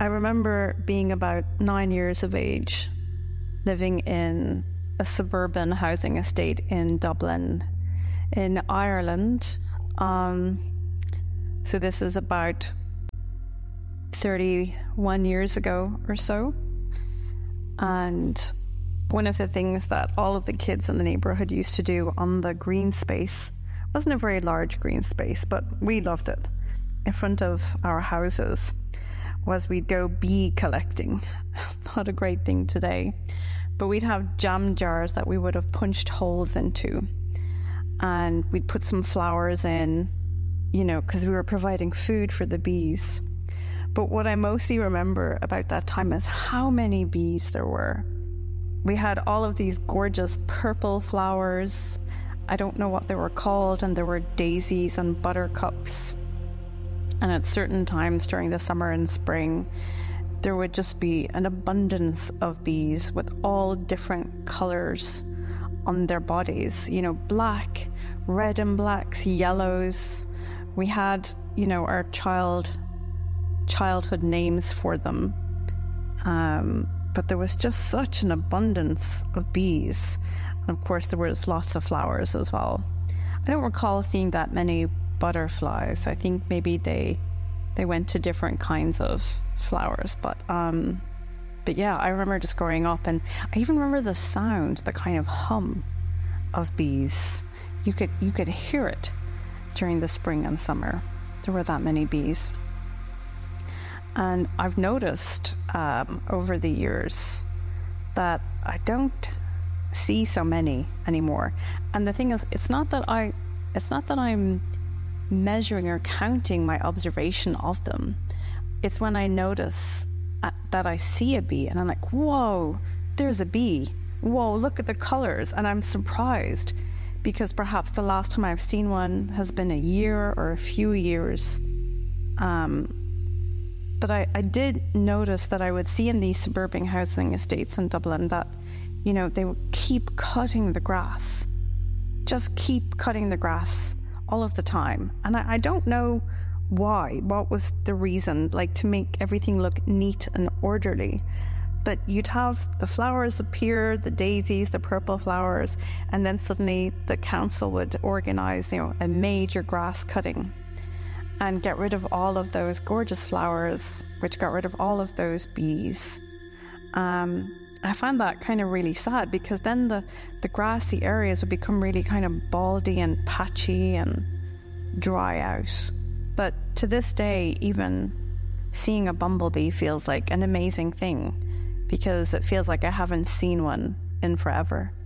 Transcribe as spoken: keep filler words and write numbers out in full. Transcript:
I remember being about nine years of age, living in a suburban housing estate in Dublin, in Ireland. Um, so this is about thirty-one years ago or so. And one of the things that all of the kids in the neighborhood used to do on the green space, wasn't a very large green space, but we loved it, in front of our houses, was we'd go bee collecting. Not a great thing today, but we'd have jam jars that we would have punched holes into, and we'd put some flowers in, you know, because we were providing food for the bees. But what I mostly remember about that time is how many bees there were. We had all of these gorgeous purple flowers. I don't know what they were called, and there were daisies and buttercups. And at certain times during the summer and spring, there would just be an abundance of bees with all different colors on their bodies. You know, black, red and blacks, yellows. We had, you know, our child childhood names for them. Um, but there was just such an abundance of bees. And of course, there was lots of flowers as well. I don't recall seeing that many butterflies. I think maybe they they went to different kinds of flowers. But um, but yeah, I remember just growing up, and I even remember the sound, the kind of hum of bees. You could you could hear it during the spring and summer. There were that many bees. And I've noticed um, over the years that I don't see so many anymore. And the thing is, it's not that I, it's not that I'm measuring or counting my observation of them. It's when I notice uh, that I see a bee, and I'm like, whoa, there's a bee. Whoa, look at the colors. And I'm surprised, because perhaps the last time I've seen one has been a year or a few years. Um, But I, I did notice that I would see in these suburban housing estates in Dublin that, you know, they would keep cutting the grass. Just keep cutting the grass all of the time. And I, I don't know why, what was the reason, like to make everything look neat and orderly. But you'd have the flowers appear, the daisies, the purple flowers, and then suddenly the council would organize, you know, a major grass cutting and get rid of all of those gorgeous flowers, which got rid of all of those bees. Um, I find that kind of really sad, because then the, the grassy areas would become really kind of baldy and patchy and dry out. But to this day, even seeing a bumblebee feels like an amazing thing, because it feels like I haven't seen one in forever.